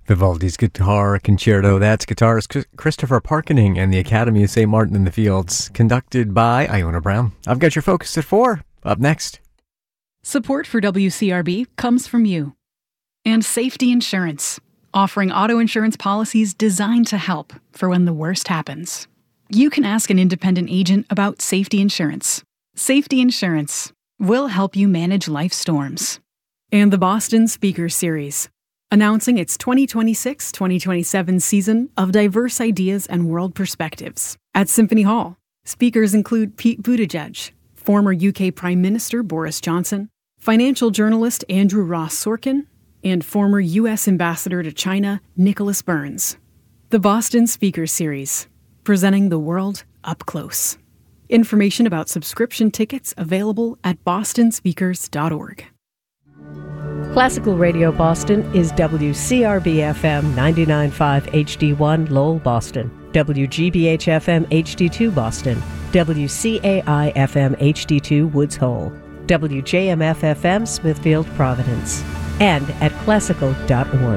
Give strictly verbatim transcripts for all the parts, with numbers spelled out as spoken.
Vivaldi's Guitar Concerto. That's guitarist Christopher Parkening and the Academy of Saint Martin in the Fields, conducted by Iona Brown. I've got your focus at four. Up next. Support for W C R B comes from you. And Safety Insurance, offering auto insurance policies designed to help for when the worst happens. You can ask an independent agent about safety insurance. Safety Insurance will help you manage life storms. And the Boston Speakers Series, announcing its twenty twenty-six twenty twenty-seven season of diverse ideas and world perspectives. At Symphony Hall, speakers include Pete Buttigieg, former U K Prime Minister Boris Johnson, financial journalist Andrew Ross Sorkin, and former U S Ambassador to China Nicholas Burns. The Boston Speakers Series, presenting the world up close. Information about subscription tickets available at boston speakers dot org. Classical Radio Boston is W C R B F M ninety-nine point five H D one Lowell, Boston, W G B H F M H D two Boston, W C A I F M H D two Woods Hole, W J M F F M Smithfield, Providence, and at classical dot org.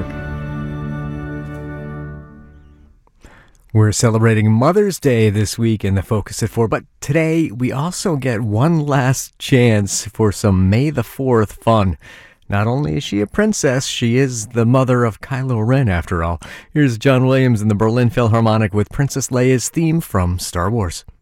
We're celebrating Mother's Day this week in the Focus at four, but today we also get one last chance for some May the fourth fun. Not only is she a princess, she is the mother of Kylo Ren, after all. Here's John Williams and the Berlin Philharmonic with Princess Leia's theme from Star Wars.